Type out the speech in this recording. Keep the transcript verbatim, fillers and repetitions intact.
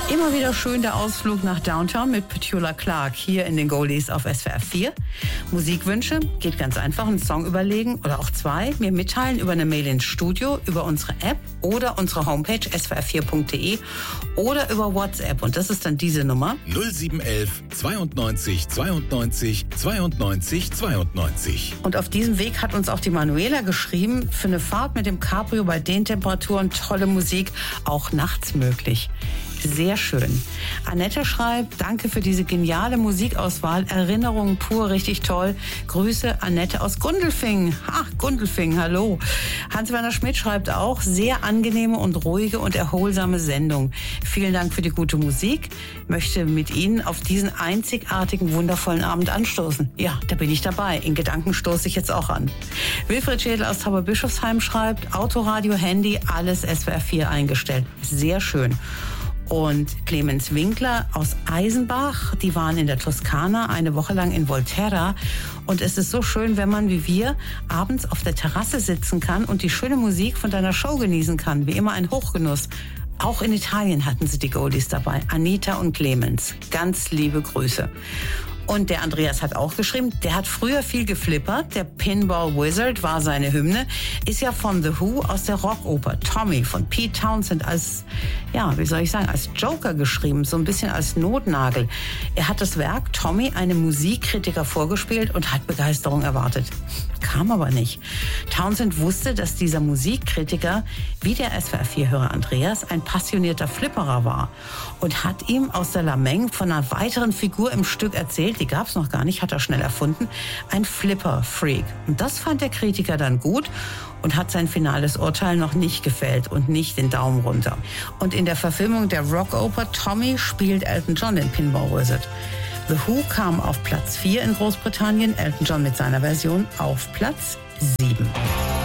Immer wieder schön der Ausflug nach Downtown mit Petula Clark hier in den Goldies auf S W R vier. Musikwünsche? Geht ganz einfach, einen Song überlegen oder auch zwei. Mir mitteilen über eine Mail ins Studio, über unsere App oder unsere Homepage s w r vier punkt d e oder über WhatsApp. Und das ist dann diese Nummer. null sieben elf zweiundneunzig zweiundneunzig zweiundneunzig zweiundneunzig. Und auf diesem Weg hat uns auch die Manuela geschrieben, für eine Fahrt mit dem Cabrio bei den Temperaturen tolle Musik, auch nachts möglich. Sehr schön. Annette schreibt, danke für diese geniale Musikauswahl. Erinnerungen pur, richtig toll. Grüße, Annette aus Gundelfingen. Ach, Gundelfingen, hallo. Hans-Werner Schmidt schreibt auch, sehr angenehme und ruhige und erholsame Sendung. Vielen Dank für die gute Musik. Möchte mit Ihnen auf diesen einzigartigen, wundervollen Abend anstoßen. Ja, da bin ich dabei. In Gedanken stoße ich jetzt auch an. Wilfried Schädel aus Tauberbischofsheim schreibt, Autoradio, Handy, alles S W R vier eingestellt. Sehr schön. Und Clemens Winkler aus Eisenbach, die waren in der Toskana eine Woche lang in Volterra. Und es ist so schön, wenn man wie wir abends auf der Terrasse sitzen kann und die schöne Musik von deiner Show genießen kann. Wie immer ein Hochgenuss. Auch in Italien hatten sie die Goldies dabei. Anita und Clemens. Ganz liebe Grüße. Und der Andreas hat auch geschrieben, der hat früher viel geflippert. Der Pinball Wizard war seine Hymne. Ist ja von The Who aus der Rockoper. Tommy von Pete Townsend als, ja, wie soll ich sagen, als Joker geschrieben. So ein bisschen als Notnagel. Er hat das Werk Tommy einem Musikkritiker vorgespielt und hat Begeisterung erwartet. Kam aber nicht. Townsend wusste, dass dieser Musikkritiker, wie der S W R vier-Hörer Andreas, ein passionierter Flipperer war. Und hat ihm aus der Lameng von einer weiteren Figur im Stück erzählt, die gab's noch gar nicht, hat er schnell erfunden, ein Flipper-Freak. Und das fand der Kritiker dann gut und hat sein finales Urteil noch nicht gefällt und nicht den Daumen runter. Und in der Verfilmung der Rockoper Tommy spielt Elton John den Pinball Wizard. The Who kam auf Platz vier in Großbritannien, Elton John mit seiner Version auf Platz sieben.